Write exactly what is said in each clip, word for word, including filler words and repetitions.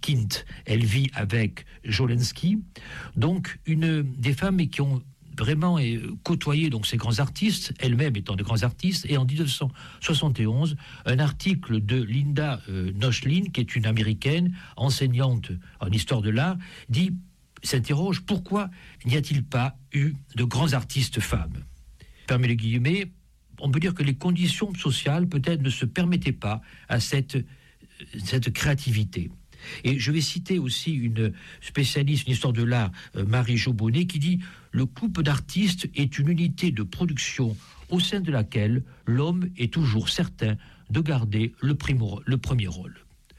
Kind, elle vit avec Jolensky, donc une des femmes qui ont vraiment côtoyé donc ces grands artistes, elles-mêmes étant de grands artistes, et en dix-neuf cent soixante et onze, un article de Linda euh, Nochlin, qui est une américaine, enseignante en histoire de l'art, dit, s'interroge, pourquoi n'y a-t-il pas eu de grands artistes femmes ? Permet les guillemets, on peut dire que les conditions sociales peut-être ne se permettaient pas à cette, cette créativité. Et je vais citer aussi une spécialiste, une histoire de l'art, euh, Marie Jobonnet, qui dit « Le couple d'artistes est une unité de production au sein de laquelle l'homme est toujours certain de garder le, primo, le premier rôle. »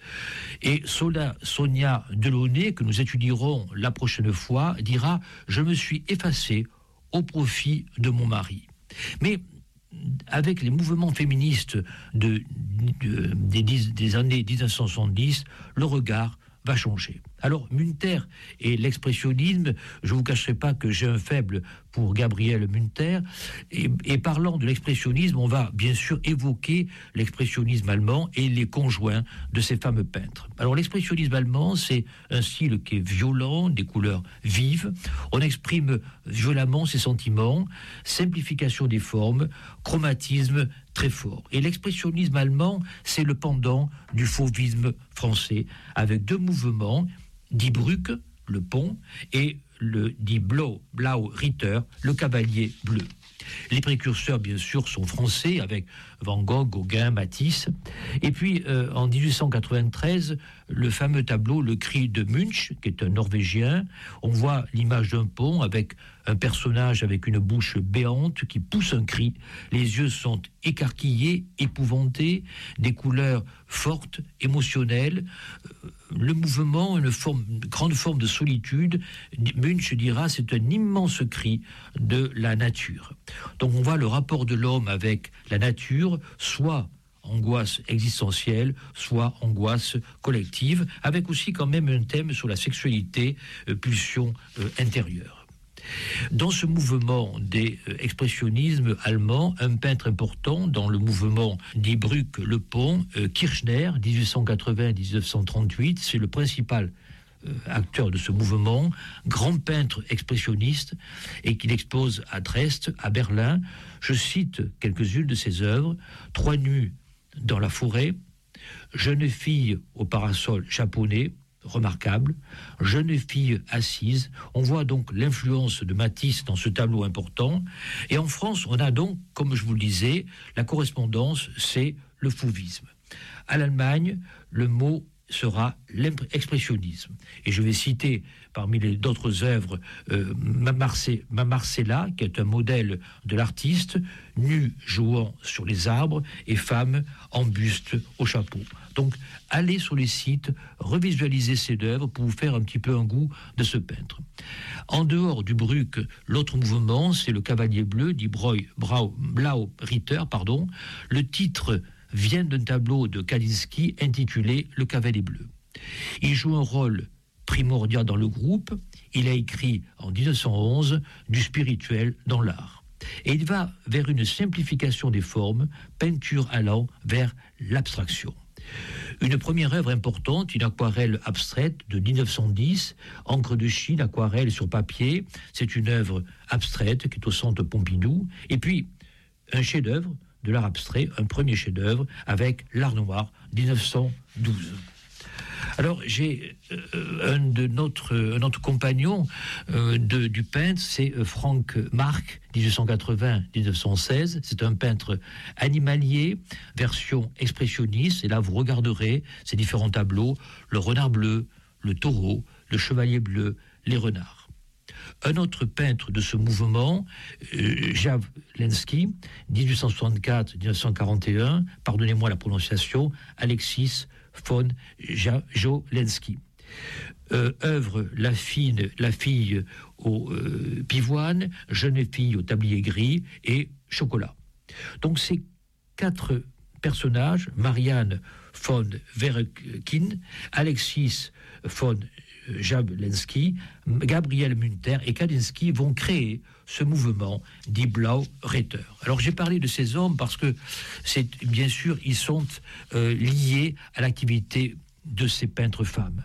Et Sola, Sonia Delaunay, que nous étudierons la prochaine fois, dira « Je me suis effacée au profit de mon mari. » Mais avec les mouvements féministes de, de, des, des années dix-neuf cent soixante-dix, le regard va changer. Alors, Münter et l'expressionnisme, je ne vous cacherai pas que j'ai un faible pour Gabriel Münter, et, et parlant de l'expressionnisme, on va bien sûr évoquer l'expressionnisme allemand et les conjoints de ces fameux peintres. Alors, l'expressionnisme allemand, c'est un style qui est violent, des couleurs vives, on exprime violemment ses sentiments, simplification des formes, chromatisme très fort. Et l'expressionnisme allemand, c'est le pendant du fauvisme français, avec deux mouvements, Die Brücke, le pont, et le Die Blau, Blau Ritter, le cavalier bleu. Les précurseurs, bien sûr, sont français, avec Van Gogh, Gauguin, Matisse. Et puis, euh, en dix-huit cent quatre-vingt-treize, le fameux tableau Le Cri de Munch, qui est un Norvégien. On voit l'image d'un pont avec un personnage avec une bouche béante qui pousse un cri. Les yeux sont écarquillés, épouvantés, des couleurs fortes, émotionnelles. Le mouvement, une, forme, une grande forme de solitude. Munch dira, c'est un immense cri de la nature. Donc on voit le rapport de l'homme avec la nature, soit angoisse existentielle, soit angoisse collective, avec aussi quand même un thème sur la sexualité, euh, pulsion euh, intérieure. Dans ce mouvement des euh, expressionnismes allemands, un peintre important dans le mouvement Die Brücke, le pont, euh, Kirchner, dix-huit cent quatre-vingts à dix-neuf cent trente-huit, c'est le principal euh, acteur de ce mouvement, grand peintre expressionniste, et qu'il expose à Dresde, à Berlin. Je cite quelques-unes de ses œuvres: Trois nues dans la forêt, Jeune fille au parasol japonais, remarquable, Jeune fille assise. On voit donc l'influence de Matisse dans ce tableau important. Et en France, on a donc, comme je vous le disais, la correspondance, c'est le fauvisme. À l'Allemagne, le mot sera l'expressionnisme. Et je vais citer parmi les d'autres œuvres euh, Ma, Marce- Ma Marcella, qui est un modèle de l'artiste, nu jouant sur les arbres et femme en buste au chapeau. Donc, allez sur les sites, revisualisez ces œuvres pour vous faire un petit peu un goût de ce peintre. En dehors du Brücke, l'autre mouvement, c'est le cavalier bleu, dit Breu, Brau, Blau Ritter, pardon. Le titre vient d'un tableau de Kandinsky intitulé Le cavalier bleu. Il joue un rôle primordial dans le groupe. Il a écrit en dix-neuf cent onze du spirituel dans l'art. Et il va vers une simplification des formes, peinture allant vers l'abstraction. Une première œuvre importante, une aquarelle abstraite de dix-neuf cent dix, encre de Chine, aquarelle sur papier. C'est une œuvre abstraite qui est au centre Pompidou. Et puis, un chef-d'œuvre de l'art abstrait, un premier chef-d'œuvre avec l'art noir, dix-neuf cent douze. Alors, j'ai euh, un de notre, un autre compagnon euh, de, du peintre, c'est euh, Frank Marc, dix-huit cent quatre-vingts à dix-neuf cent seize. C'est un peintre animalier, version expressionniste. Et là, vous regarderez ces différents tableaux, le renard bleu, le taureau, le chevalier bleu, les renards. Un autre peintre de ce mouvement, euh, Jawlensky, dix-huit cent soixante-quatre à dix-neuf cent quarante et un, pardonnez-moi la prononciation, Alexis von Jawlensky. Euh, œuvre La fille, la fille au euh, pivoine, Jeune fille au tablier gris et Chocolat. Donc ces quatre personnages, Marianne von Werkin, Alexis von Jawlensky, Gabriel Münter et Kandinsky vont créer ce mouvement Die Blau Ritter. Alors j'ai parlé de ces hommes parce que c'est bien sûr ils sont euh, liés à l'activité de ces peintres femmes.